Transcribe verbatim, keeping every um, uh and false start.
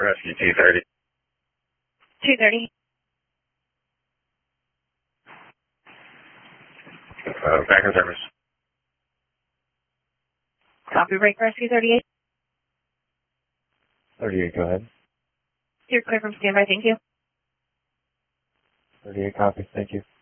Rescue two thirty. two thirty. Uh, back in service. Copy, break Rescue thirty-eight. thirty-eight, go ahead. You're clear from standby, thank you. thirty-eight, copy, thank you.